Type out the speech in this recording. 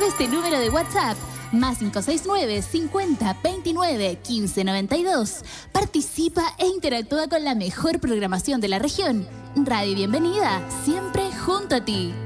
de este número de WhatsApp, más 569 50 29 15 92. Participa e interactúa con la mejor programación de la región. Radio Bienvenida, siempre junto a ti.